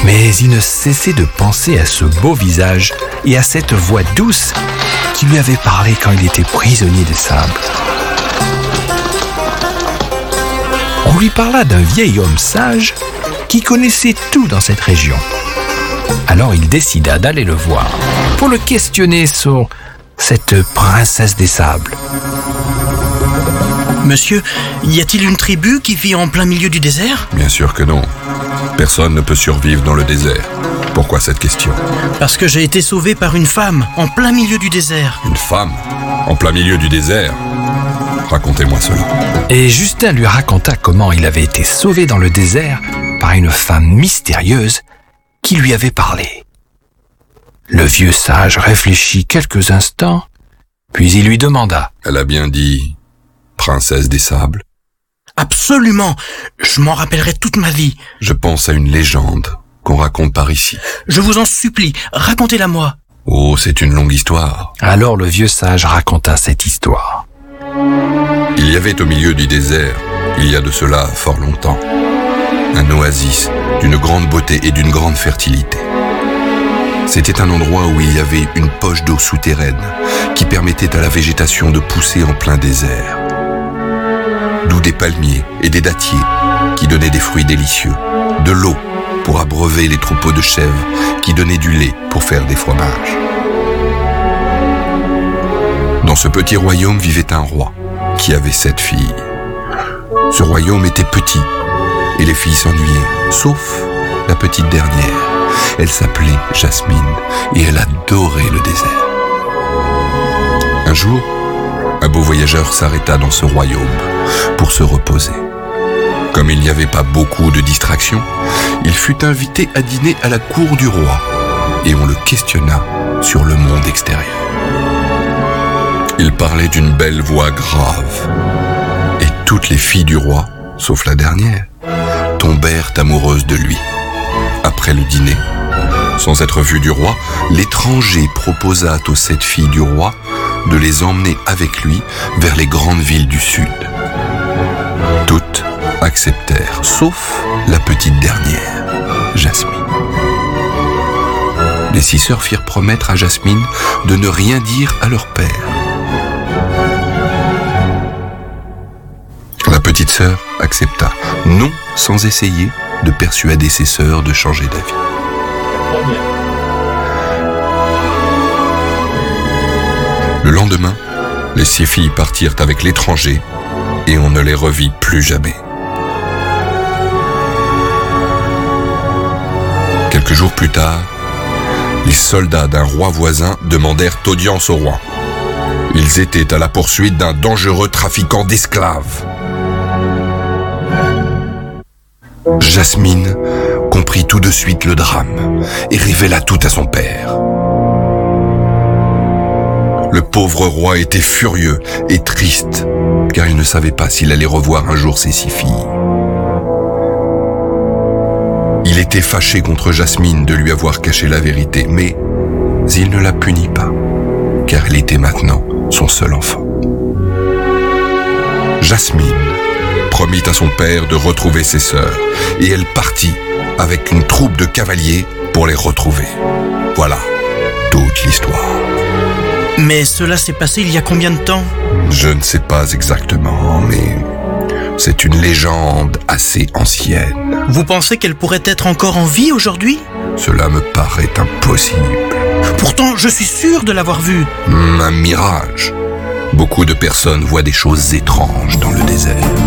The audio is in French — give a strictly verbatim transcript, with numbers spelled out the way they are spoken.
Mais il ne cessait de penser à ce beau visage et à cette voix douce qui lui avait parlé quand il était prisonnier des sables. On lui parla d'un vieil homme sage qui connaissait tout dans cette région. Alors il décida d'aller le voir pour le questionner sur cette princesse des sables. Monsieur, y a-t-il une tribu qui vit en plein milieu du désert ? Bien sûr que non. Personne ne peut survivre dans le désert. Pourquoi cette question ? Parce que j'ai été sauvé par une femme en plein milieu du désert. Une femme ? En plein milieu du désert ? Racontez-moi cela. Et Justin lui raconta comment il avait été sauvé dans le désert par une femme mystérieuse qui lui avait parlé. Le vieux sage réfléchit quelques instants, puis il lui demanda. Elle a bien dit « princesse des sables ». Absolument, je m'en rappellerai toute ma vie. Je pense à une légende qu'on raconte par ici. Je vous en supplie, racontez-la moi. Oh, c'est une longue histoire. Alors le vieux sage raconta cette histoire. Il y avait au milieu du désert, il y a de cela fort longtemps, un oasis d'une grande beauté et d'une grande fertilité. C'était un endroit où il y avait une poche d'eau souterraine qui permettait à la végétation de pousser en plein désert. D'où des palmiers et des dattiers qui donnaient des fruits délicieux, de l'eau pour abreuver les troupeaux de chèvres qui donnaient du lait pour faire des fromages. Dans ce petit royaume vivait un roi qui avait sept filles. Ce royaume était petit et les filles s'ennuyaient, sauf la petite dernière. Elle s'appelait Jasmine et elle adorait le désert. Un jour, un beau voyageur s'arrêta dans ce royaume pour se reposer. Comme il n'y avait pas beaucoup de distractions, il fut invité à dîner à la cour du roi et on le questionna sur le monde extérieur. Il parlait d'une belle voix grave et toutes les filles du roi, sauf la dernière, tombèrent amoureuses de lui. Après le dîner, sans être vu du roi, l'étranger proposa aux sept filles du roi de les emmener avec lui vers les grandes villes du sud. Toutes acceptèrent, sauf la petite dernière, Jasmine. Les six sœurs firent promettre à Jasmine de ne rien dire à leur père. La petite sœur accepta, non sans essayer de persuader ses sœurs de changer d'avis. Le lendemain, les six filles partirent avec l'étranger et on ne les revit plus jamais. Quelques jours plus tard, les soldats d'un roi voisin demandèrent audience au roi. Ils étaient à la poursuite d'un dangereux trafiquant d'esclaves. Jasmine comprit tout de suite le drame et révéla tout à son père. Le pauvre roi était furieux et triste, car il ne savait pas s'il allait revoir un jour ses six filles. Il était fâché contre Jasmine de lui avoir caché la vérité, mais il ne la punit pas, car elle était maintenant son seul enfant. Jasmine promit à son père de retrouver ses sœurs, et elle partit avec une troupe de cavaliers pour les retrouver. Voilà toute l'histoire. Mais cela s'est passé il y a combien de temps ? Je ne sais pas exactement, mais c'est une légende assez ancienne. Vous pensez qu'elle pourrait être encore en vie aujourd'hui ? Cela me paraît impossible. Pourtant, je suis sûr de l'avoir vue. Un mirage. Beaucoup de personnes voient des choses étranges dans le désert.